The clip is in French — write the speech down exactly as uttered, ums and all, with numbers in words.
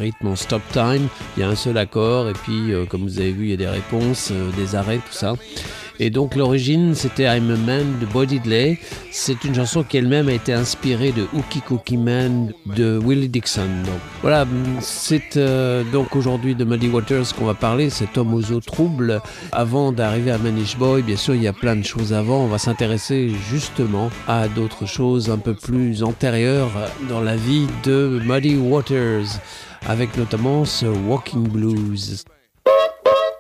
rythme en stop time. Il y a un seul accord et puis, euh, comme vous avez vu, il y a des réponses, euh, des arrêts, tout ça. Et donc l'origine, c'était I'm a Man de Bo Diddley. C'est une chanson qui elle-même a été inspirée de Hooky Cookie Man de Willie Dixon. Donc voilà, c'est euh, donc aujourd'hui de Muddy Waters qu'on va parler, cet homme aux eaux troubles. Avant d'arriver à Manish Boy, bien sûr, il y a plein de choses avant. On va s'intéresser justement à d'autres choses un peu plus antérieures dans la vie de Muddy Waters, avec notamment ce Walking Blues.